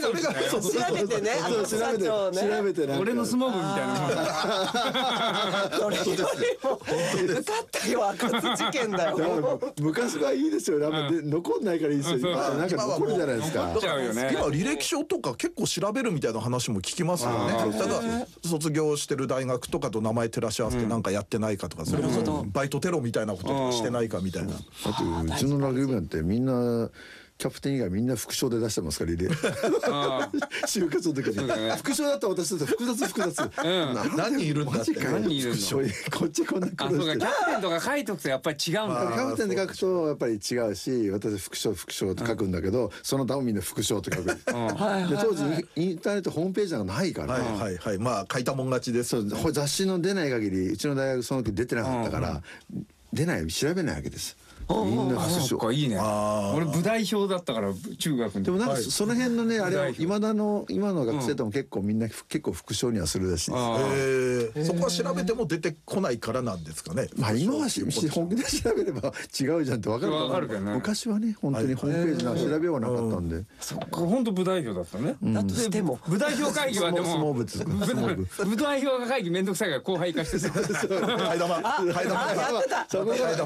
調べてね、 調べて俺の相撲部みたいなもんだ。 それよりも受かったよ赤津事件だよ。 昔はいいですよ。残んないからいいですよ。なんか残るじゃないですか。 残っちゃうよね。 今履歴書とか結構調べるみたいな話も聞きますよね。ただ卒業してる大学とかと名前照らし合わせてなんかやってないかとか、それこそバイトテロみたいなこととかしてないかみたいな。 だってうちのラグビー部なんてみんなキャプテン以外みんな副賞で出してますからリレー。就活の時に副賞だったら私だって複雑。 何人いるんだって。 何人いるの。 こっちこんな苦労して。 キャプテンとか書いとくとやっぱり違うんだ。 キャプテンで書くとやっぱり違うし、私副賞って書くんだけど、その他もみんな副賞って書く。で当時インターネットホームページなんかないから。 まあ書いたもん勝ちです。 雑誌の出ない限りうちの大学その時出てなかったから出ない調べないわけです。みんな副賞。 そっかいいね。俺部代表だったから中学でもなんかその辺のねあれは今の学生とも結構みんな結構副賞にはするらしいです。 そこは調べても出てこないからなんですかね。 まあ今は本気で調べれば違うじゃんって分かるけどね。昔はね本当にホームページの調べようがなかったんで。 本当部代表だったね。 だとしても部代表会議はでも部代表会議めんどくさいから後輩化してさ。 替え玉やってた。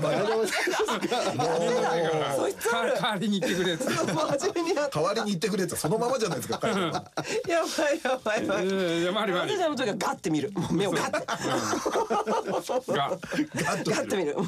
そいつ代わりに言ってくれって。 代わりに言ってくれってそのままじゃないですか。 やばい。私の時はガッて見る。目をガッて。ガッて見る。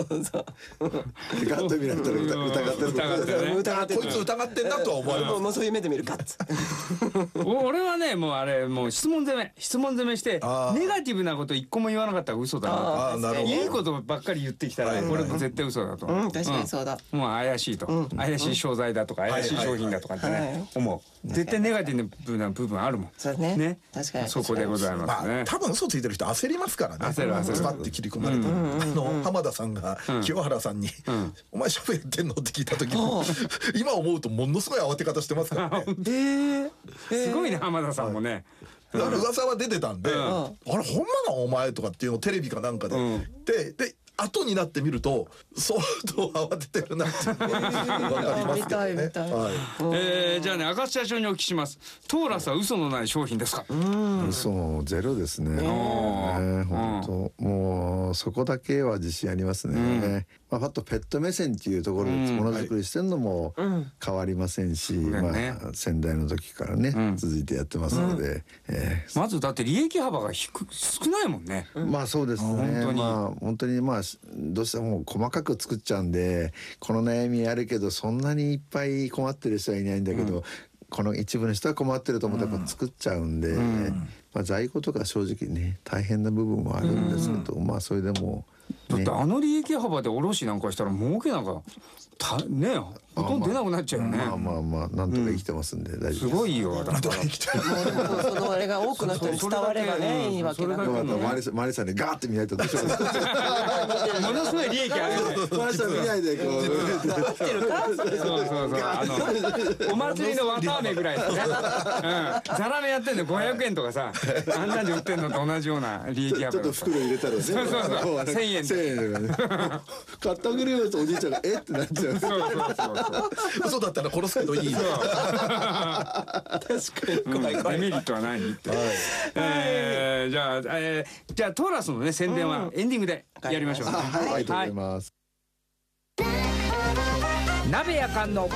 ガッと見られたら疑ってる。こいつ疑ってんなとは思われます。 もうそういう目で見るガッツ。 俺はねもう質問攻めしてネガティブなこと一個も言わなかったら嘘だな。いいことばっかり言ってきたらこれ絶対嘘だと。 確かにそうだ。 もう怪しいと、怪しい商材だとか怪しい商品だとかってね思う。絶対ネガティブな部分あるもん。 そうね。確かに。 そこでございますね。 多分嘘ついてる人焦りますからね。 焦る。 スパッて切り込まれて、浜田さんが清原さんに「お前シャベってんの?」って聞いた時も今思うとものすごい慌て方してますからね。 すごいね浜田さんもね。 噂は出てたんで「あれほんまなお前」とかっていうのをテレビかなんかでで後になってみると相当慌ててるなって分かりますけどね。 じゃあね明石社長にお聞きします。トーラスは嘘のない商品ですか。 嘘もゼロですね。本当もうそこだけは自信ありますね。まあパッとペット目線っていうところでものづくりしてるのも変わりませんし、まあ先代の時からね続いてやってますので、 まずだって利益幅が少ないもんね。 まあそうですね。まあ本当にまあどうしても細かく作っちゃうんでこの悩みあるけどそんなにいっぱい困ってる人はいないんだけど、この一部の人は困ってると思ってやっぱ作っちゃうんで、まあ在庫とか正直ね大変な部分はあるんですけど、まあそれでもだって利益幅で卸なんかしたら儲けなんかねほとんど出なくなっちゃうよね。 まあなんとか生きてますんで大丈夫です。 すごいよ。 なんとか生きてる。 そのあれが多くの人に伝わればねいいわけだから。 マリさんにガーって見ないとどうしようか。 ものすごい利益ある。 マリさん見ないでこう。 生きてるか。 お祭りの綿あめぐらいですね。ザラメやってんの500円とかさあんなんで売ってんのと同じような利益幅。 ちょっと袋入れたらね。 そう1000円。 1000円買ってあげるよっておじいちゃんがってなっちゃう。 嘘だったら殺すけどいい。 確かにデメリットは何って。じゃあトーラスのね宣伝はエンディングでやりましょう。 はい、ありがとうございます。 鍋やかんの